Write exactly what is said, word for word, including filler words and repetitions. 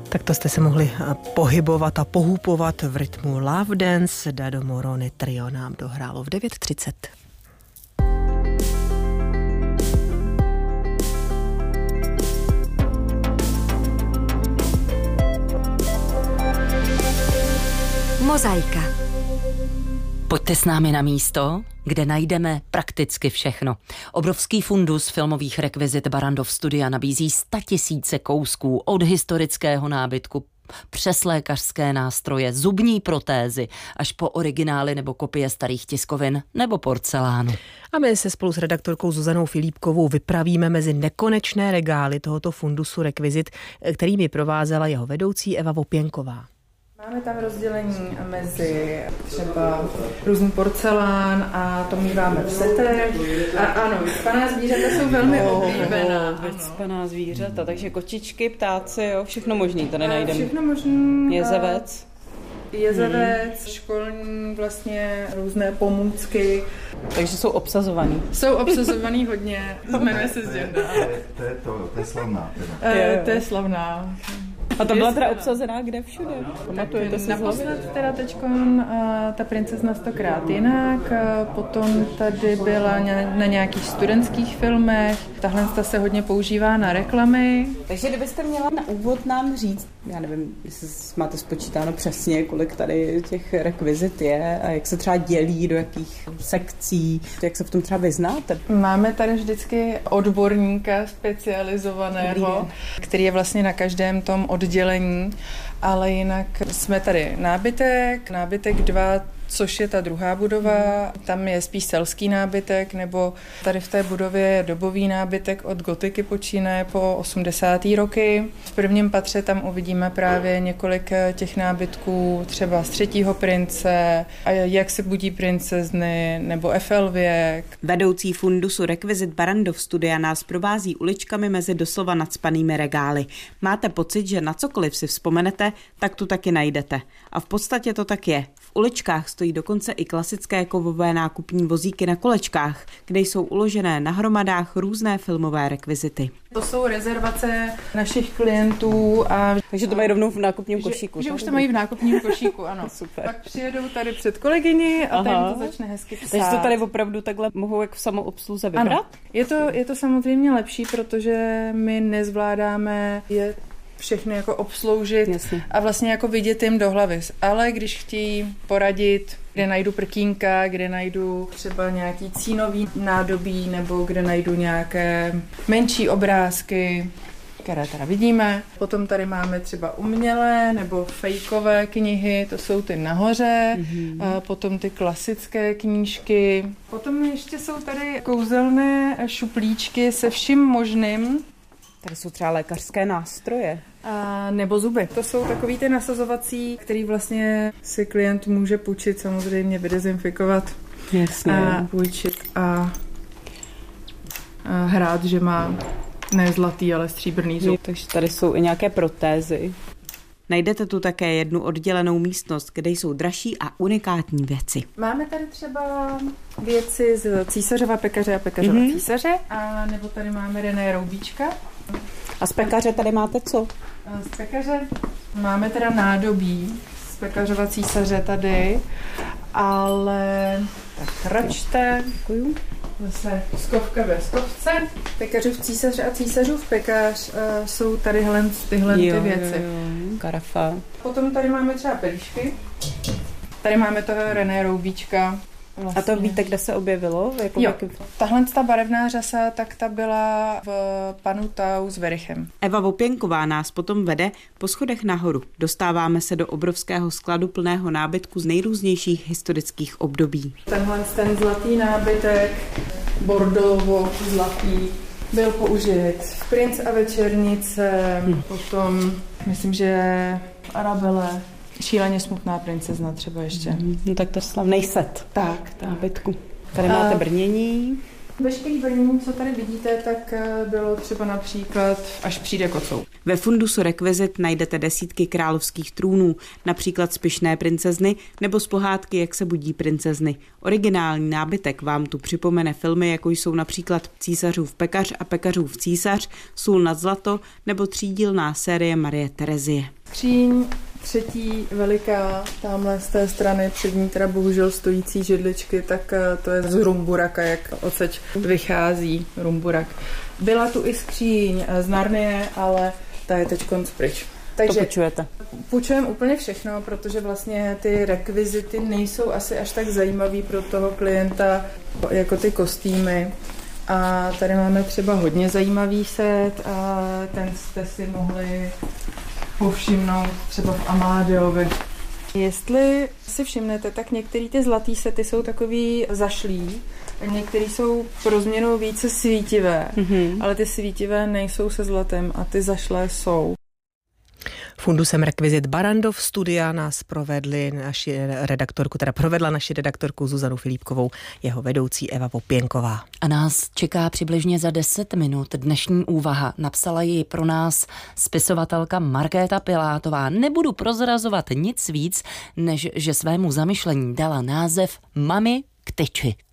Tak to jste se mohli pohybovat a pohupovat v rytmu Love Dance. Dado Moroni trio nám dohrálo v devět třicet. Mozaika. Pojďte s námi na místo, kde najdeme prakticky všechno. Obrovský fundus filmových rekvizit Barrandov Studia nabízí statisíce kousků od historického nábytku přes lékařské nástroje, zubní protézy, až po originály nebo kopie starých tiskovin nebo porcelánu. A my se spolu s redaktorkou Zuzanou Filipkovou vypravíme mezi nekonečné regály tohoto fundusu rekvizit, kterými provázela jeho vedoucí Eva Vopěnková. Máme tam rozdělení mezi třeba různý porcelán a to míváme v setech. A ano, vycpaná zvířata jsou velmi oblíbená. Vycpaná zvířata, takže kočičky, ptáci, jo, všechno možný tady najdeme. Všechno možný. Jezevec. Jezevec, hmm. školní vlastně různé pomůcky. Takže jsou obsazovaný. Jsou obsazovaný hodně, jmenuje se Zděrda. To je to, to je slavná. To je slavná. A to byla teda obsazená kde všude? Pamatujete si naposled teda teďkon ta princezna stokrát jinak, potom tady byla na nějakých studentských filmech, tahle se hodně používá na reklamy. Takže kdybyste měla na úvod nám říct, já nevím, jestli máte spočítáno přesně, kolik tady těch rekvizit je a jak se třeba dělí, do jakých sekcí, jak se v tom třeba vyznáte? Máme tady vždycky odborníka specializovaného, který je vlastně na každém tom oddělení, ale jinak jsme tady nábytek, nábytek dva, což je ta druhá budova, tam je spíš selský nábytek, nebo tady v té budově je dobový nábytek od gotiky počínaje po osmdesátých roky. V prvním patře tam uvidíme právě několik těch nábytků, třeba z Třetího prince, a Jak se budí princezny, nebo Eiffel věk. Vedoucí fundusu rekvizit Barrandov Studia nás provází uličkami mezi doslova nacpanými regály. Máte pocit, že na cokoliv si vzpomenete, tak tu taky najdete. A v podstatě to tak je. V uličkách stojí dokonce i klasické kovové nákupní vozíky na kolečkách, kde jsou uložené na hromadách různé filmové rekvizity. To jsou rezervace našich klientů. A takže to mají rovnou v nákupním košíku. Že, že už to mají v nákupním košíku, ano. Super. Pak přijedou tady před kolegyni a tam to začne hezky psát. Takže to tady opravdu takhle mohou jako v samoobsluze vybrat? Ano. Je to, je to samozřejmě lepší, protože my nezvládáme je všechny jako obsloužit. Jasně. A vlastně jako vidět jim do hlavy. Ale když chtějí poradit, kde najdu prkínka, kde najdu třeba nějaký cínový nádobí, nebo kde najdu nějaké menší obrázky, které teda vidíme. Potom tady máme třeba umělé nebo fejkové knihy, to jsou ty nahoře, mm-hmm. a potom ty klasické knížky. Potom ještě jsou tady kouzelné šuplíčky se vším možným. Tady jsou třeba lékařské nástroje. A nebo zuby. To jsou takový ty nasazovací, který vlastně si klient může půjčit, samozřejmě vydezinfikovat. Jasně. A půjčit a, a hrát, že má ne zlatý, ale stříbrný zub. Takže tady jsou i nějaké protézy. Najdete tu také jednu oddělenou místnost, kde jsou dražší a unikátní věci. Máme tady třeba věci z Císařova pekaře a pekařova mm-hmm. císaře, a nebo tady máme René Roubíčka. A z pekaře tady máte co? Z pekaře máme teda nádobí z pekařova císaře tady, ale tak račte. Děkuju. Zase skovka ve skovce. Pekařův císař a císařův pekař uh, jsou tady tyhle jo, ty věci. Jo, jo. Karafa. Potom tady máme třeba pelíšky. Tady máme toho René Roubíčka. Vlastně. A to víte, kde se objevilo? Jako jo, jaký... tahle ta barevná řasa, tak ta byla v panu Tau s Verichem. Eva Vopěnková nás potom vede po schodech nahoru. Dostáváme se do obrovského skladu plného nábytku z nejrůznějších historických období. Tenhle ten zlatý nábytek, bordovo zlatý, byl použit v Princ a večernice, hmm. potom myslím, že Arabelle, Šíleně smutná princezna třeba ještě. No tak to je slavný set. Tak, tak. Nábytku. Tady máte brnění. Veškerý brnění, co tady vidíte, tak bylo třeba například Až přijde kocour. Ve fundusu rekvizit najdete desítky královských trůnů, například z Pyšné princezny nebo z pohádky Jak se budí princezny. Originální nábytek vám tu připomene filmy, jako jsou například Císařův pekař a Pekařův císař, Sůl nad zlato nebo třídílná série Marie Terezie. Skříň třetí veliká, tamhle z té strany přední teda bohužel stojící židličky, tak to je z Rumburaka, jak odsaď vychází Rumburak. Byla tu i skříň z Narnie, ale ta je teď konc pryč. Takže to půjčujete? Půjčujeme úplně všechno, protože vlastně ty rekvizity nejsou asi až tak zajímavý pro toho klienta jako ty kostýmy. A tady máme třeba hodně zajímavý set a ten jste si mohli povšimnout třeba v Amádeovi. Jestli si všimnete, tak některé ty zlatý sety jsou takový zašlý, některé jsou pro změnu více svítivé, mm-hmm. ale ty svítivé nejsou se zlatem a ty zašlé jsou. Fundusem rekvizit Barrandov studia nás provedli naši redaktorku, teda provedla naši redaktorku Zuzanu Filipkovou, jeho vedoucí Eva Popěnková. A nás čeká přibližně za deset minut dnešní úvaha. Napsala ji pro nás spisovatelka Markéta Pilátová. Nebudu prozrazovat nic víc, než že svému zamyšlení dala název Mami k tyči.